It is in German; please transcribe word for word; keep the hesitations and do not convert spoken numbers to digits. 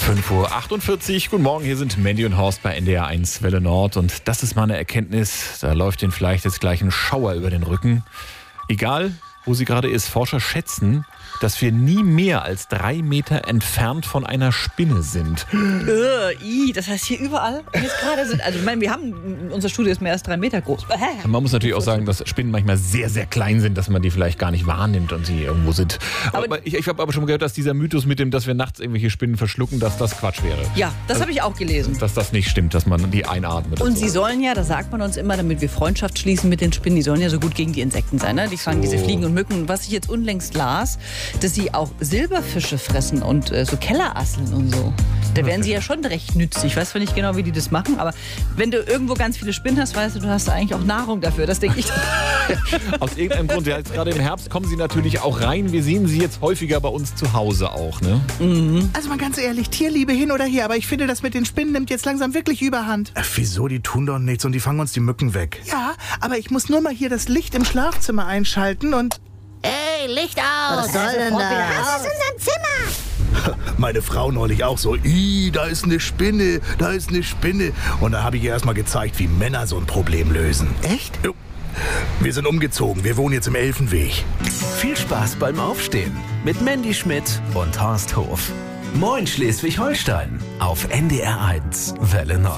fünf Uhr achtundvierzig, guten Morgen, hier sind Mandy und Horst bei N D R eins Welle Nord und das ist mal eine Erkenntnis, da läuft Ihnen vielleicht jetzt gleich ein Schauer über den Rücken. Egal, wo sie gerade ist, Forscher schätzen, dass wir nie mehr als drei Meter entfernt von einer Spinne sind. Äh, i, das heißt hier überall jetzt gerade sind, also ich meine, wir haben, unser Studio ist mehr als drei Meter groß. Man muss natürlich auch sagen, dass Spinnen manchmal sehr, sehr klein sind, dass man die vielleicht gar nicht wahrnimmt und sie irgendwo sind. Aber, aber ich, ich habe aber schon gehört, dass dieser Mythos mit dem, dass wir nachts irgendwelche Spinnen verschlucken, dass das Quatsch wäre. Ja, das also, habe ich auch gelesen. Dass das nicht stimmt, dass man die einatmet. Und, und so. sie sollen ja, das sagt man uns immer, damit wir Freundschaft schließen mit den Spinnen, die sollen ja so gut gegen die Insekten sein. Ne? Die fangen so. Diese Fliegen und Mücken. Was ich jetzt unlängst las, dass sie auch Silberfische fressen und äh, so Kellerasseln und so. Da wären sie ja schon recht nützlich. Ich weiß zwar nicht genau, wie die das machen, aber wenn du irgendwo ganz viele Spinnen hast, weißt du, du hast eigentlich auch Nahrung dafür. Das denke ich. Aus irgendeinem Grund, ja, jetzt gerade im Herbst kommen sie natürlich auch rein. Wir sehen sie jetzt häufiger bei uns zu Hause auch, ne? Mhm. Also mal ganz ehrlich, Tierliebe hin oder her, aber ich finde, das mit den Spinnen nimmt jetzt langsam wirklich überhand. Ach, wieso? Die tun doch nichts und die fangen uns die Mücken weg. Ja, aber ich muss nur mal hier das Licht im Schlafzimmer einschalten und... Ey, Licht aus! Was soll denn das? Raus aus unserem Zimmer! Meine Frau neulich auch so, ih, da ist eine Spinne, da ist eine Spinne. Und da habe ich ihr erst mal gezeigt, wie Männer so ein Problem lösen. Echt? Jo. Wir sind umgezogen, wir wohnen jetzt im Elfenweg. Viel Spaß beim Aufstehen mit Mandy Schmidt und Horst Hof. Moin Schleswig-Holstein auf N D R eins Welle Nord.